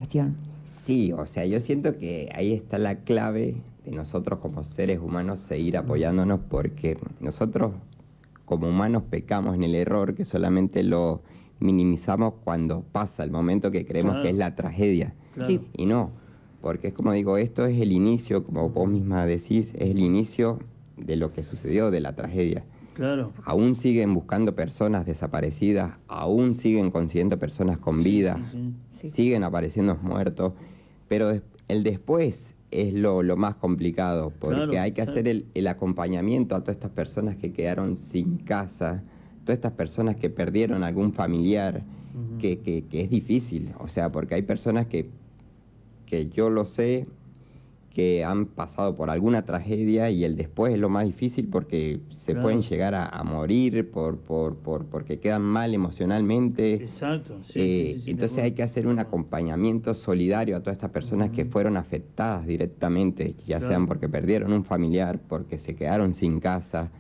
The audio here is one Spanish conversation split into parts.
cuestión. Sí, o sea, yo siento que ahí está la clave de nosotros como seres humanos seguir apoyándonos, porque nosotros como humanos pecamos en el error que solamente lo minimizamos cuando pasa el momento que creemos que es la tragedia. Sí. Y no, porque es como digo, esto es el inicio, como vos misma decís, es el inicio de lo que sucedió, de la tragedia. Claro. Aún siguen buscando personas desaparecidas, aún siguen consiguiendo personas con vida, siguen apareciendo muertos, pero el después es lo más complicado, porque hay que hacer el acompañamiento a todas estas personas que quedaron sin casa, todas estas personas que perdieron algún familiar, que es difícil, o sea, porque hay personas que yo lo sé, que han pasado por alguna tragedia y el después es lo más difícil porque se pueden llegar a morir porque quedan mal emocionalmente. Exacto. Entonces hay que hacer un acompañamiento solidario a todas estas personas que fueron afectadas directamente, ya sean porque perdieron un familiar, porque se quedaron sin casa.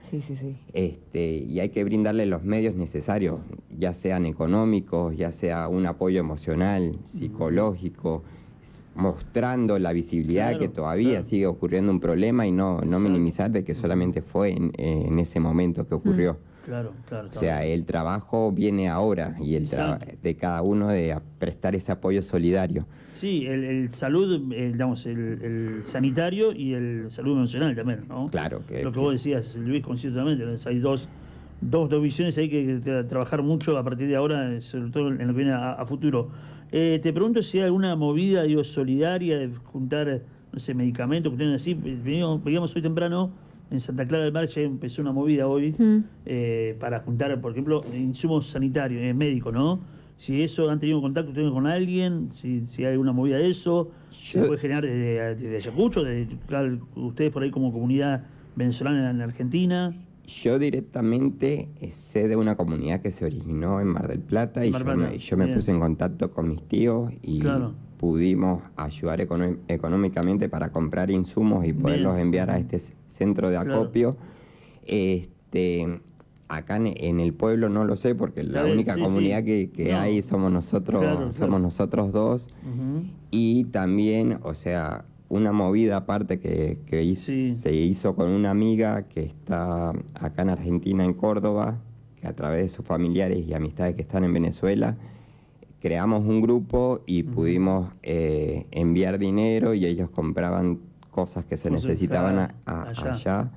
Y hay que brindarles los medios necesarios, ya sean económicos, ya sea un apoyo emocional, psicológico, mostrando la visibilidad que todavía sigue ocurriendo un problema y no minimizar de que solamente fue en ese momento que ocurrió. O sea, el trabajo viene ahora y de cada uno de prestar ese apoyo solidario. Sí, el salud, digamos, el sanitario y el salud emocional también, ¿no? Claro. Lo que vos decías, Luis, conscientemente, hay dos visiones ahí que trabajar mucho a partir de ahora, sobre todo en lo que viene a futuro. Te pregunto si hay alguna movida, digo, solidaria de juntar, no sé, medicamentos, cuestiones así. Veíamos hoy temprano en Santa Clara del Mar, ya empezó una movida hoy para juntar, por ejemplo, insumos sanitarios, médicos, ¿no? Si eso han tenido contacto con alguien, si hay alguna movida de eso, se puede generar desde Ayacucho, ustedes por ahí como comunidad venezolana en Argentina. Yo directamente sé de una comunidad que se originó en Mar del Plata y yo me puse en contacto con mis tíos y pudimos ayudar económicamente para comprar insumos y poderlos enviar a este centro de acopio. Acá en el pueblo no lo sé porque la única comunidad que hay somos nosotros dos. Y también, o sea, una movida aparte que se hizo con una amiga que está acá en Argentina, en Córdoba, que a través de sus familiares y amistades que están en Venezuela, creamos un grupo y pudimos enviar dinero y ellos compraban cosas que se necesitaban allá.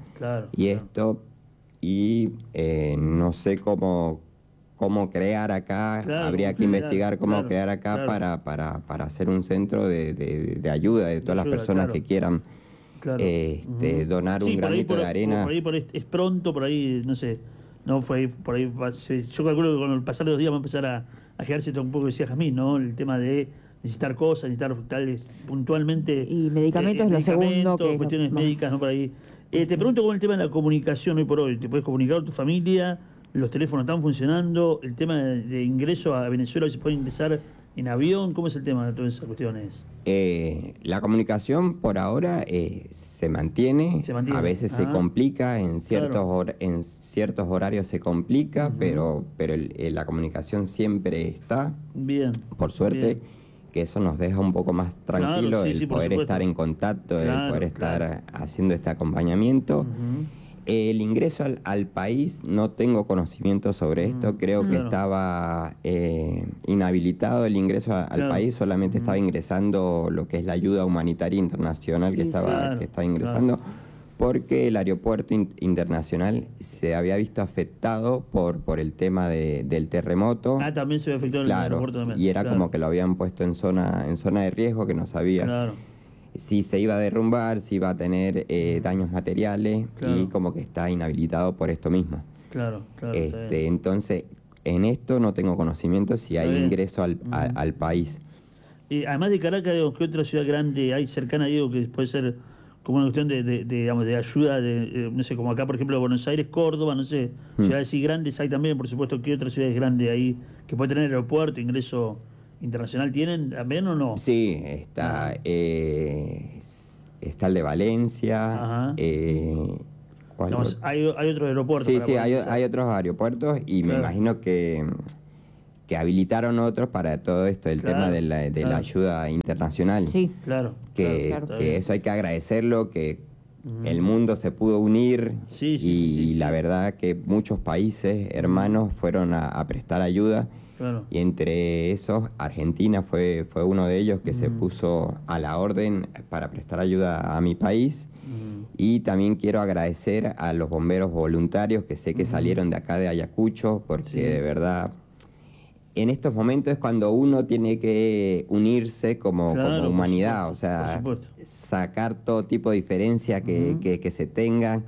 No sé cómo crear acá, habría que investigar cómo crear acá para hacer un centro de ayuda de todas las personas que quieran donar un granito de arena. Por ahí es pronto, por ahí, no sé, no fue ahí, por ahí yo calculo que con el pasar de los días va a empezar a generarse un poco, decía Jazmín, ¿no? El tema de necesitar cosas, necesitar tales puntualmente. Y medicamentos es lo segundo. Cuestiones médicas, ¿no? Por ahí. Te pregunto con el tema de la comunicación hoy por hoy. ¿Te puedes comunicar con tu familia? ¿Los teléfonos están funcionando? ¿El tema de ingreso a Venezuela se puede ingresar en avión? ¿Cómo es el tema de todas esas cuestiones? La comunicación por ahora se mantiene. A veces se complica, en ciertos horarios se complica, pero la comunicación siempre está. Bien. Por suerte, que eso nos deja un poco más tranquilo, el poder estar en contacto, el poder estar haciendo este acompañamiento. El ingreso al país, no tengo conocimiento sobre esto, creo que estaba inhabilitado el ingreso al país, solamente estaba ingresando lo que es la ayuda humanitaria internacional que estaba ingresando, porque el aeropuerto internacional se había visto afectado por el tema del terremoto. También se había afectado el aeropuerto también. Y era como que lo habían puesto en zona de riesgo, que no sabía si se iba a derrumbar, si iba a tener daños materiales, y como que está inhabilitado por esto mismo. Entonces, en esto no tengo conocimiento si hay ingreso al país. Además de Caracas, digo, ¿qué otra ciudad grande hay cercana, digo, que puede ser como una cuestión de ayuda, no sé, como acá, por ejemplo, Buenos Aires, Córdoba, no sé, ciudades así grandes hay también, por supuesto? ¿Qué otras ciudades grandes hay que puede tener aeropuerto, ingreso internacional tienen también o no? Sí, está el de Valencia. Digamos, hay otros aeropuertos. Sí, hay otros aeropuertos y me imagino que que habilitaron otros para todo esto, el Claro, tema de la claro. ayuda internacional. Sí. Claro. Que, claro, está que bien. eso hay que agradecerlo, que el mundo se pudo unir Sí, sí, y sí, sí. la verdad que muchos países hermanos fueron a prestar ayuda. Claro. Y entre esos, Argentina fue uno de ellos que se puso a la orden para prestar ayuda a mi país. Y también quiero agradecer a los bomberos voluntarios que sé que salieron de acá de Ayacucho, porque Sí. de verdad, en estos momentos es cuando uno tiene que unirse como Claro, por humanidad, supuesto, o sea, por supuesto. sacar todo tipo de diferencia que se tengan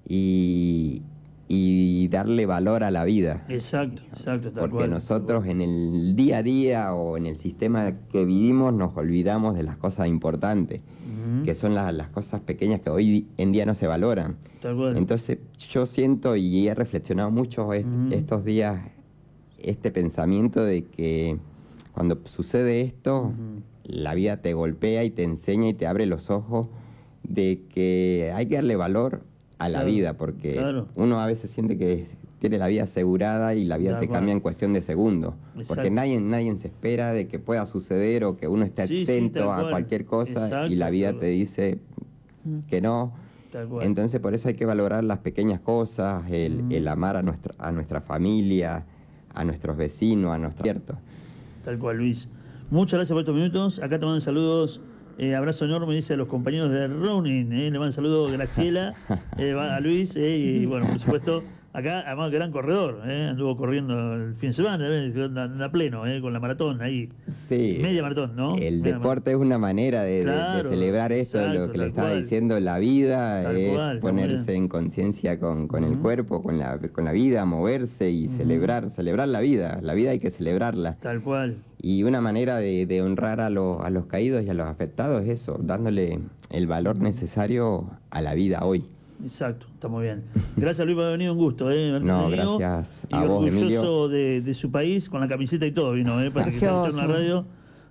y darle valor a la vida. Exacto, tal Porque cual. nosotros en el día a día o en el sistema que vivimos nos olvidamos de las cosas importantes, que son las cosas pequeñas que hoy en día no se valoran. Tal cual. Entonces yo siento y he reflexionado mucho estos días este pensamiento de que cuando sucede esto, la vida te golpea y te enseña y te abre los ojos de que hay que darle valor a la Claro, vida, porque claro. uno a veces siente que tiene la vida asegurada y la vida Tal te cual. cambia en cuestión de segundos. Porque Exacto. nadie se espera de que pueda suceder o que uno esté Sí, sí, exento tal a cual. cualquier cosa Exacto, y la vida tal te dice que no. Tal cual. Entonces por eso hay que valorar las pequeñas cosas, el amar a nuestra familia, a nuestros vecinos, a nuestro cierto. Tal cual, Luis. Muchas gracias por estos minutos. Acá te mandan saludos. Abrazo enorme, dice a los compañeros de Ronin. Le mandan saludos Graciela, a Luis. Y bueno, por supuesto, acá, además, gran corredor. Anduvo corriendo el fin de semana, anda pleno, con la maratón ahí. Sí, Media maratón, ¿no? el Media deporte es una manera de Claro, celebrar esto, exacto, lo que le tal estaba cual. diciendo, la vida, Tal es cual, está muy ponerse bien. en conciencia con el cuerpo, con la vida, moverse y celebrar la vida. La vida hay que celebrarla. Tal cual. Y una manera de honrar a los caídos y a los afectados es eso, dándole el valor necesario a la vida hoy. Exacto, está muy bien. Gracias, Luis, por haber venido, un gusto. Verte No, tenido. gracias Y a vos, orgulloso de su país, con la camiseta y todo vino, para que está escuchando en la radio.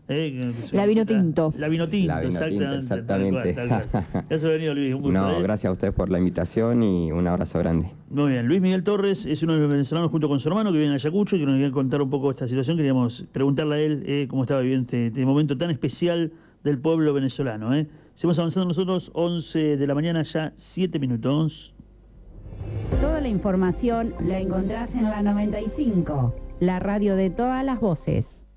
La vino tinto. La vino tinto, La vino tinto, exactamente. Tal cual. Gracias por venir, Luis, un gusto. No, gracias a ustedes por la invitación y un abrazo grande. Muy bien, Luis Miguel Torres es uno de los venezolanos junto con su hermano que viene a Ayacucho y que nos quería contar un poco esta situación. Queríamos preguntarle a él cómo estaba viviendo este momento tan especial del pueblo venezolano. Seguimos avanzando nosotros, 11 de la mañana, ya 7 minutos. Toda la información la encontrás en la 95, la radio de todas las voces.